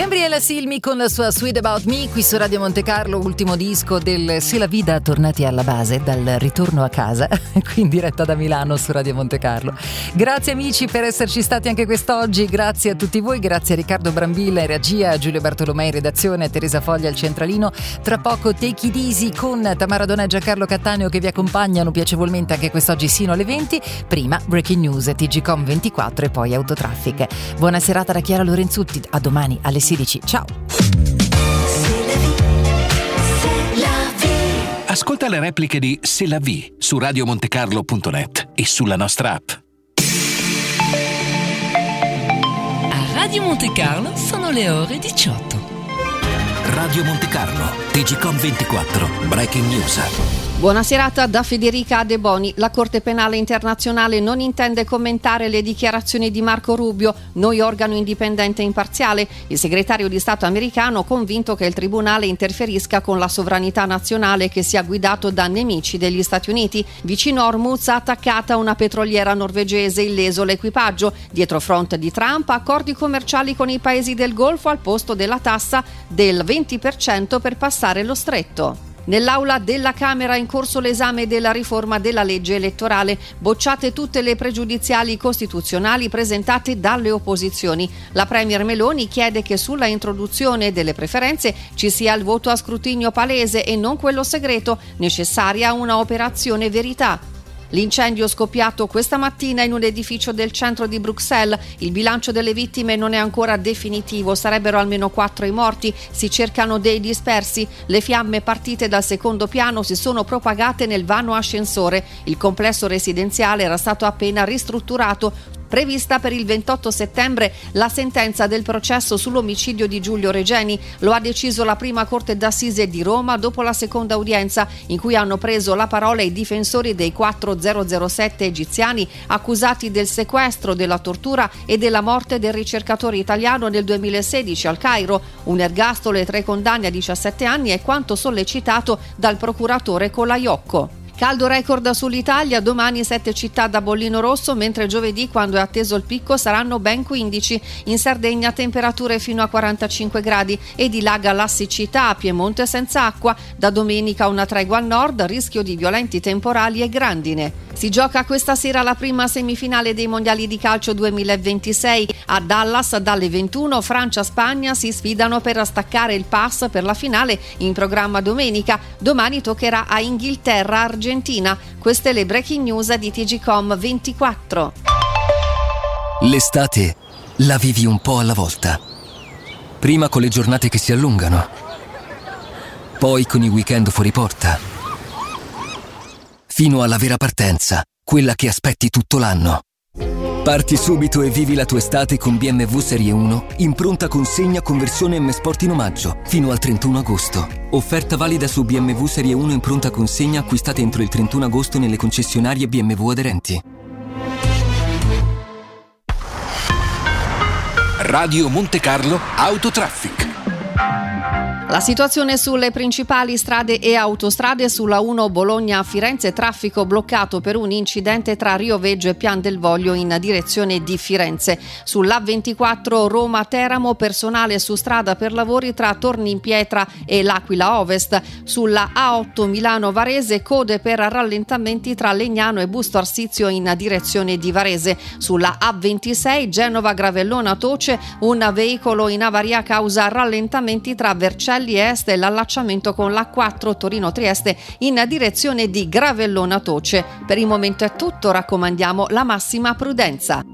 Gabriella Silmi con la sua Sweet About Me qui su Radio Monte Carlo, ultimo disco del C'est la Vida, tornati alla base dal ritorno a casa, qui in diretta da Milano su Radio Monte Carlo. Grazie amici per esserci stati anche quest'oggi, grazie a tutti voi, grazie a Riccardo Brambilla in regia, a Giulio Bartolomei in redazione, a Teresa Foglia al centralino. Tra poco Take It Easy con Tamara Donà e Giancarlo Cattaneo che vi accompagnano piacevolmente anche quest'oggi sino alle 20. Prima Breaking News, TGcom 24 e poi Autotraffic. Buona serata da Chiara Lorenzutti, a domani alle 16. Ciao. Ascolta le repliche di C'est la vie su radiomontecarlo.net e sulla nostra app. A Radio Monte Carlo sono le ore 18. Radio Monte Carlo, TGcom 24, Breaking News. Buona serata da Federica De Boni. La Corte Penale Internazionale non intende commentare le dichiarazioni di Marco Rubio, noi organo indipendente e imparziale. Il segretario di Stato americano convinto che il tribunale interferisca con la sovranità nazionale che sia guidato da nemici degli Stati Uniti. Vicino Hormuz attaccata una petroliera norvegese, illeso l'equipaggio. Dietro front di Trump, accordi commerciali con i paesi del Golfo al posto della tassa del 20% per passare lo stretto. Nell'aula della Camera è in corso l'esame della riforma della legge elettorale, bocciate tutte le pregiudiziali costituzionali presentate dalle opposizioni. La Premier Meloni chiede che sulla introduzione delle preferenze ci sia il voto a scrutinio palese e non quello segreto, necessaria una operazione verità. L'incendio scoppiato questa mattina in un edificio del centro di Bruxelles. Il bilancio delle vittime non è ancora definitivo, sarebbero almeno 4 i morti, si cercano dei dispersi. Le fiamme partite dal secondo piano si sono propagate nel vano ascensore. Il complesso residenziale era stato appena ristrutturato. Prevista per il 28 settembre la sentenza del processo sull'omicidio di Giulio Regeni. Lo ha deciso la prima Corte d'Assise di Roma dopo la seconda udienza, in cui hanno preso la parola i difensori dei 4 007 egiziani accusati del sequestro, della tortura e della morte del ricercatore italiano nel 2016 al Cairo. Un ergastolo e 3 condanne a 17 anni è quanto sollecitato dal procuratore Colaiocco. Caldo record sull'Italia, domani 7 città da bollino rosso, mentre giovedì, quando è atteso il picco, saranno ben 15. In Sardegna temperature fino a 45 gradi e dilaga la siccità, a Piemonte senza acqua. Da domenica una tregua al nord, rischio di violenti temporali e grandine. Si gioca questa sera la prima semifinale dei mondiali di calcio 2026. A Dallas dalle 21 Francia-Spagna si sfidano per staccare il pass per la finale in programma domenica. Domani toccherà a Inghilterra-Argentina. Queste le breaking news di TGcom 24. L'estate la vivi un po' alla volta. Prima con le giornate che si allungano, poi con i weekend fuori porta, fino alla vera partenza, quella che aspetti tutto l'anno. Parti subito e vivi la tua estate con BMW Serie 1 in pronta consegna con versione M Sport in omaggio fino al 31 agosto. Offerta valida su BMW Serie 1 in pronta consegna acquistate entro il 31 agosto nelle concessionarie BMW aderenti. Radio Monte Carlo Autotraffic. La situazione sulle principali strade e autostrade: sulla 1 Bologna-Firenze, traffico bloccato per un incidente tra Rio Veggio e Pian del Voglio in direzione di Firenze. Sull'A24 Roma-Teramo, personale su strada per lavori tra Tornimpietra e l'Aquila Ovest. Sulla A8 Milano-Varese, code per rallentamenti tra Legnano e Busto Arsizio in direzione di Varese. Sulla A26 Genova-Gravellona-Toce, un veicolo in avaria causa rallentamenti tra Vercelli Est e l'allacciamento con l'A4 Torino-Trieste in direzione di Gravellona Toce. Per il momento è tutto, raccomandiamo la massima prudenza.